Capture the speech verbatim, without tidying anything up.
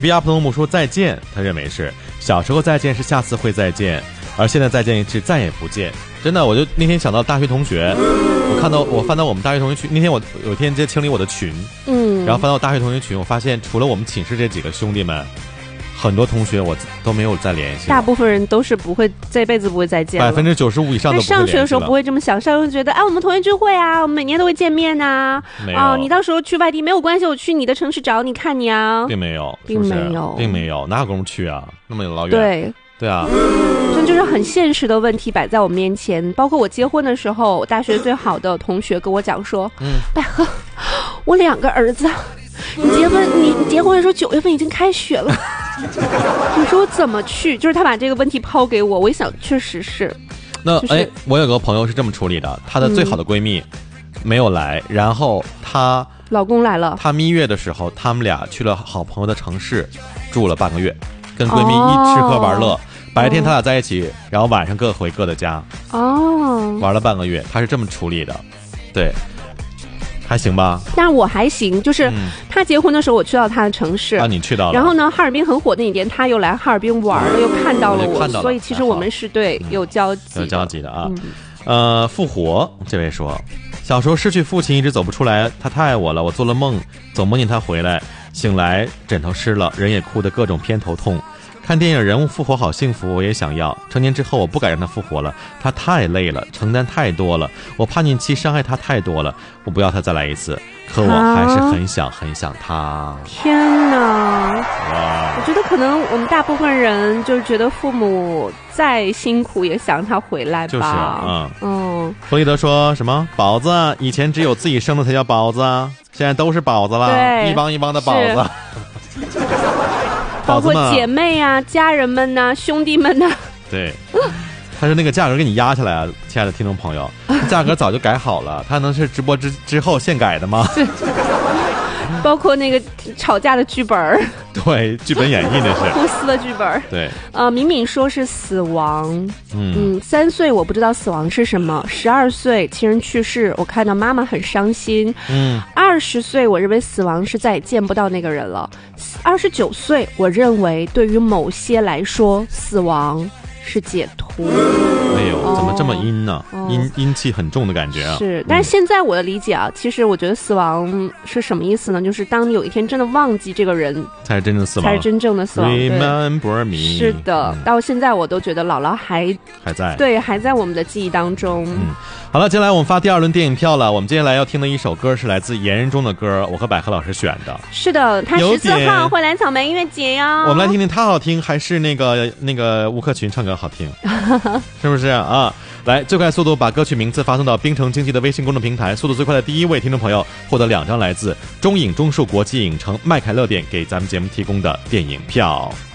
V R 朋友们说再见，他认为是小时候再见是下次会再见，而现在再见是再也不见。真的，我就那天想到大学同学，我看到我翻到我们大学同学群，那天我有一天在清理我的群，嗯，然后翻到大学同学群，我发现除了我们寝室这几个兄弟们，很多同学我都没有再联系。 大部分人都是不会这辈子不会再见了， 百分之九十五以上都不会联系了。 上学的时候不会这么想，上学觉得哎，我们同学聚会啊，我们每年都会见面呐、啊。啊，你到时候去外地没有关系，我去你的城市找你看你啊。 并没有， 并没有， 并没有，哪有功夫去啊？那么老远。 对。 对啊， 这就是很现实的问题摆在我面前。包括我结婚的时候，我大学最好的同学跟我讲说：“嗯，百合，我两个儿子，你结婚，你你结婚的时候九月份已经开学了，你说我怎么去？”就是他把这个问题抛给我，我一想，确实是。 那、 就是、 哎，我有个朋友是这么处理的，她的最好的闺蜜没有来，嗯、然后她老公来了， 她蜜月的时候，他们俩去了好朋友的城市住了半个月，跟闺蜜一吃喝玩乐。哦，白天他俩在一起，然后晚上各回各的家。哦，玩了半个月，他是这么处理的，对，还行吧？ 但我还行，就是他结婚的时候，我去到他的城市， 啊，你去到了。 然后呢，哈尔滨很火的那天，他又来哈尔滨玩了，又看到了我，所以其实我们是对、嗯、有交集的， 有交集的啊。嗯、呃，复活这位说，小时候失去父亲，一直走不出来，他太爱我了，我做了梦，总梦见他回来，醒来枕头湿了，人也哭得各种偏头痛。看电影人物复活好幸福，我也想要。成年之后我不敢让他复活了，他太累了，承担太多了，我叛逆期伤害他太多了，我不要他再来一次，可我还是很想很想他。 天哪，我觉得可能我们大部分人就是觉得父母再辛苦也想他回来吧。 就是嗯嗯。 弗里德说什么宝子以前只有自己生的才叫宝子，现在都是宝子了，一帮一帮的宝子。 包括姐妹啊、家人们呐、啊、兄弟们呐、啊。 对，他说那个价格给你压下来啊，亲爱的听众朋友，价格早就改好了，他能是直播之之后现改的吗？ 包括那个吵架的剧本， 对，剧本演绎那是互撕的剧本。 对， 呃，敏敏说是死亡，嗯嗯，三岁我不知道死亡是什么，十二岁亲人去世，我看到妈妈很伤心，嗯，二十岁我认为死亡是再也见不到那个人了，二十九岁我认为对于某些来说，死亡是解脱。 哎呦，怎么这么阴呢？哦、阴阴气很重的感觉啊！ 是，但是现在我的理解啊，嗯、其实我觉得死亡是什么意思呢？就是当你有一天真的忘记这个人， 才是真正死亡， 才是真正的死亡。 Remember me。 是的，嗯、到现在我都觉得姥姥还还在， 对，还在我们的记忆当中。 嗯，好了，接下来我们发第二轮电影票了。我们接下来要听的一首歌是来自言人中的歌，我和百合老师选的。 是的，他十四号会来草莓音乐节哟。 我们来听听他好听，还是那个那个吴克群唱歌好听，是不是啊？来，最快速度把歌曲名字发送到冰城经济的微信公众平台，速度最快的第一位听众朋友获得两张来自中影中树国际影城麦凯乐店给咱们节目提供的电影票。